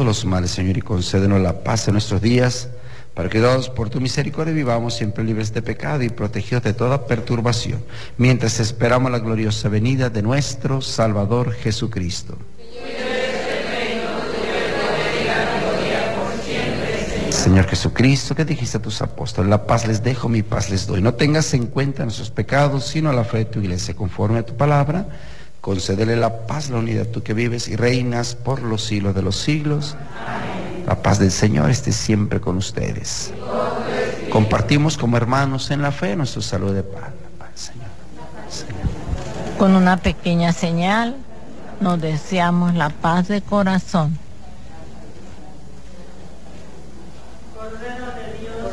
todos los males, Señor, y concédenos la paz en nuestros días, para que dados por tu misericordia vivamos siempre libres de pecado y protegidos de toda perturbación, mientras esperamos la gloriosa venida de nuestro Salvador Jesucristo. Señor Jesucristo, que dijiste a tus apóstoles, la paz les dejo, mi paz les doy. No tengas en cuenta nuestros pecados, sino la fe de tu iglesia. Conforme a tu palabra, concédele la paz, la unidad, tú que vives y reinas por los siglos de los siglos. Amén. La paz del Señor esté siempre con ustedes. Compartimos como hermanos en la fe nuestro saludo de paz. La paz, Señor. Con una pequeña señal, nos deseamos la paz de corazón. Cordero de Dios,